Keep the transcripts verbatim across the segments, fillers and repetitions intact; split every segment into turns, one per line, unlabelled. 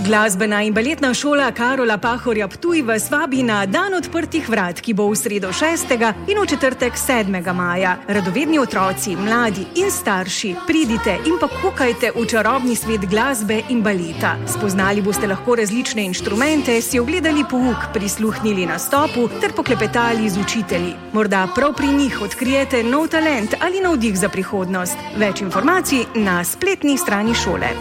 Glasbena in baletna šola Karola Pahorja Ptuj vas vabi na dan odprtih vrat, ki bo v sredo šestega in v četrtek sedmega maja. Radovedni otroci, mladi in starši, pridite in pa kukajte v čarobni svet glasbe in baleta. Spoznali boste lahko različne inštrumente, si ogledali pouk, prisluhnili nastopu ter poklepetali z učitelji. Morda prav pri njih odkrijete nov talent ali navdih za prihodnost. Več informacij na spletni strani šole.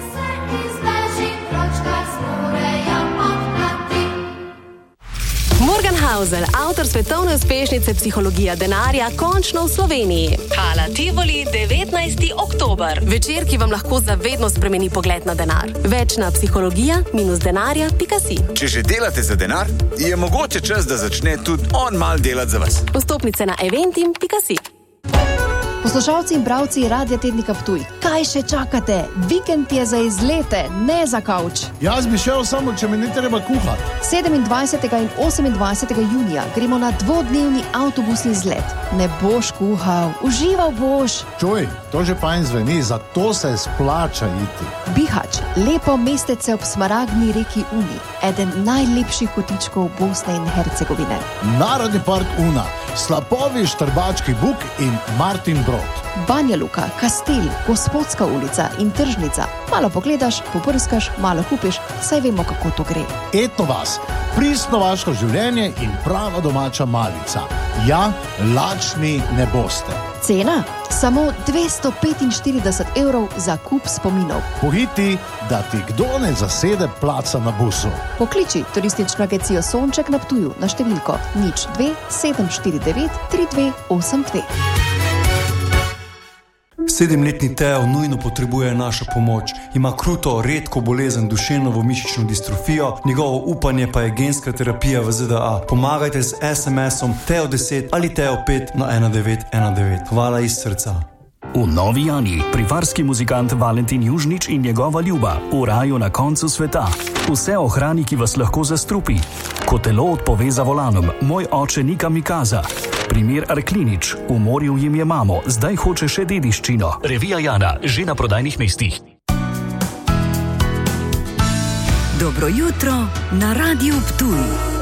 Morgan Housel, avtor svetovne uspešnice Psihologija denarja, končno v Sloveniji. Hala Tivoli, devetnajsti oktober. Večer, ki vam lahko zavedno spremeni pogled na denar. Več na psihologija denarja pika si.
Če že delate za denar, je mogoče čas, da začne tudi on mal delati za vas.
Vstopnice na eventim pika si.
Poslušalci in bravci Radia Tednika Ptuj, kaj še čakate? Vikend je za izlete, ne za kavč.
Jaz bi šel samo, če mi ne treba kuhati.
sedemindvajsetega in osemindvajsetega junija gremo na dvodnevni avtobusni izlet. Ne boš kuhal, užival boš.
Čuj, to že fajn zveni, zato se splača iti.
Bihać, lepo mestece ob smaragdni reki Uni, eden najlepših kotičkov Bosne in Hercegovine.
Narodni park Una, slapovi Štrbački buk in Martin Brod.
Banja Luka, Kastel, Gospodska ulica in tržnica. Malo pogledaš, poprskaš, malo kupiš, saj vemo, kako to gre.
Eto vas, pristno vaško življenje in prava domača malica. Ja, lačni ne boste.
Cena? Samo dvesto petinštirideset evrov za kup spominov.
Pohiti, da ti kdo ne zasede placa na busu.
Pokliči turistično agencijo Sonček na Ptuju na številko nič dve sedem štiri devet tri dve osem dve.
Sedemletni Teo nujno potrebuje našo pomoč. Ima kruto, redko bolezen duševno mišično distrofijo, njegovo upanje pa je genska terapija v Z D A. Pomagajte z es em esom Teo deset ali Teo pet na ena devet ena devet. Hvala iz srca.
V Novi Jani privarski muzikant Valentin Južnič in njegova ljuba v raju na koncu sveta. Vse o hrani, ki vas lahko zastrupi. Ko telo odpove za volanom, moj oče ni kamikaza. Primer Arklinič, v morju jim je mamo, zdaj hoče še dediščino. Revija Jana, že na prodajnih mestih.
Dobro jutro na Radiu Ptuj.